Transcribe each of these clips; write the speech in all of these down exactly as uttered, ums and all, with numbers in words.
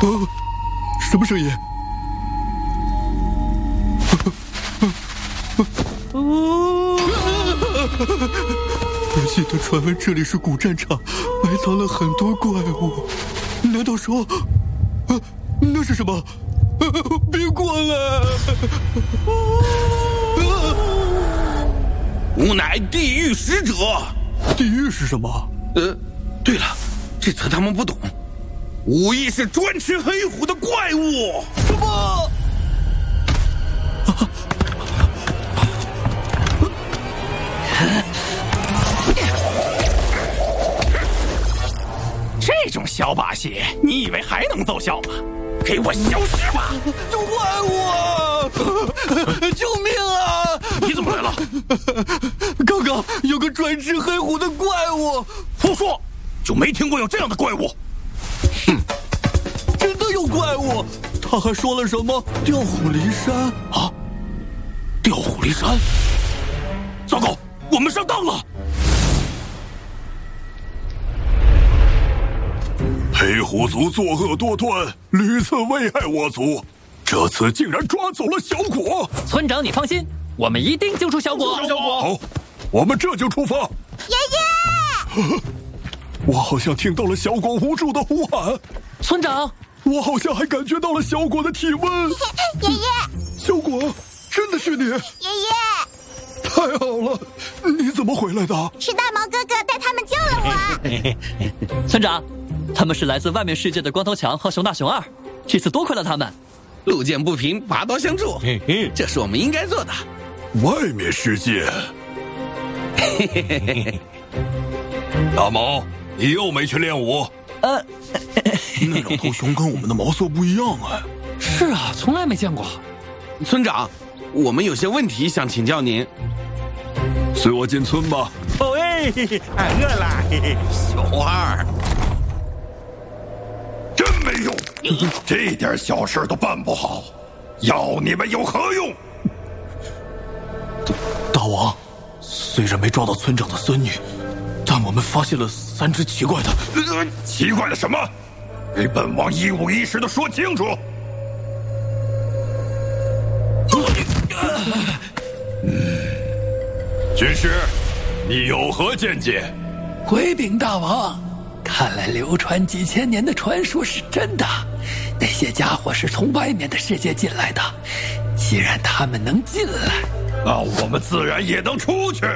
哦，什么声音？我记得传闻这里是古战场，埋藏了很多怪物。难道说，啊，那是什么？啊、别过来！ 吾乃地狱使者。 地狱是什么？ 呃，对了，这词他们不懂。吾亦是专吃黑虎的怪物。 什么？ 这种小把戏，你以为还能奏效吗？给我消失吧！ 有怪物啊！救命啊！ 你怎么来了？ 刚刚有个专吃黑虎的怪物。 胡说！就没听过有这样的怪物。 哼，真的有怪物！他还说了什么调虎离山啊？调虎离山！糟糕，我们上当了！ 黑虎族作恶多端，屡次危害我族，这次竟然抓走了小果。 村长，你放心，我们一定救出小果。 小果，好，我们这就出发。 爷爷， 我好像听到了小果无助的呼喊。 村长， 我好像还感觉到了小果的体温。 爷爷， 小果，真的是你！爷爷， 太好了，你怎么回来的？ 是大毛哥哥带他们救了我。村长。他们是来自外面世界的光头强和熊大熊二，这次多亏了他们。 路见不平，拔刀相助，这是我们应该做的。 外面世界，大毛，你又没去练武？ 呃， 那两头熊跟我们的毛色不一样啊。 是啊，从来没见过。 村长，我们有些问题想请教您。 随我进村吧。 哦哎，俺饿了。 熊二。 真没用，这点小事都办不好，要你们有何用？ 大王，虽然没抓到村长的孙女，但我们发现了三只奇怪的。 呃、奇怪的什么？给本王一五一十的说清楚。嗯，军师，你有何见解？ 回禀大王。看来流传几千年的传说是真的，那些家伙是从外面的世界进来的。既然他们能进来， 那我们自然也能出去。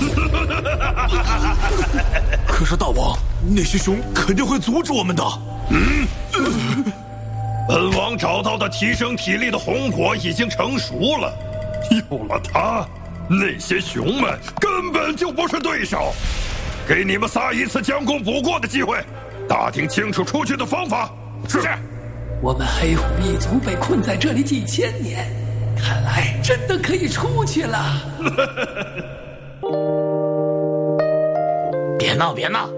可是大王，那些熊肯定会阻止我们的。 嗯，本王找到的提升体力的红果已经成熟了，有了它，那些熊们根本就不是对手。给你们仨一次将功补过的机会，打听清楚出去的方法。是。 我们黑虎一族被困在这里几千年，看来真的可以出去了。 别闹别闹，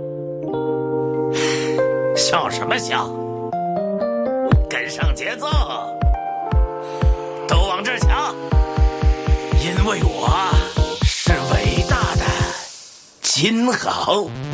笑什么笑？跟上节奏，都往这儿瞧，因为我是伟大的。金豪。